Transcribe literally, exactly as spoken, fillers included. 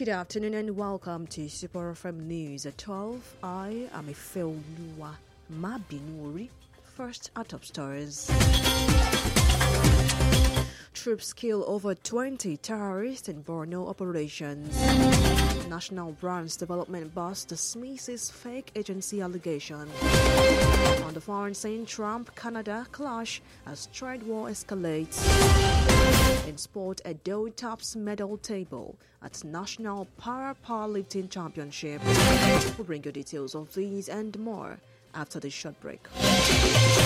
Good afternoon and welcome to Super F M News at twelve. I am Ifeoluwa Mabinuri. First, our top stories. Troops kill over twenty terrorists in Borno operations. National Brands Development Boss dismisses fake agency allegation. On the foreign scene, Trump-Canada clash as trade war escalates. In sport, Edo tops medal table at National Para Powerlifting Championship. We'll bring you details of these and more after this short break.